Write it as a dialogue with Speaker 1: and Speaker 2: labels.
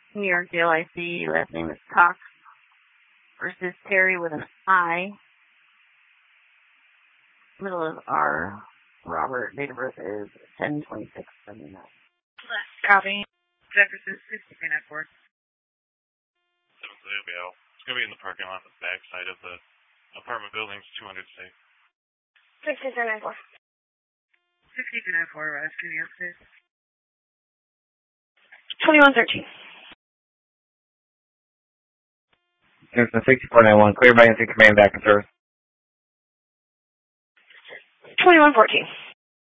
Speaker 1: New York DLIC, last name is Cox versus Terry with an I. Middle is R. Robert, date of birth is 10/26/79.
Speaker 2: Copy. Jefferson 6994.
Speaker 3: 7th ABL. It's going to be in the parking lot, the back side of the apartment buildings, 200 safe.
Speaker 4: 6294.
Speaker 2: 6294, rescue New York State.
Speaker 4: 2113.
Speaker 5: Houston 6491, clear by NC command back in service.
Speaker 4: 2114.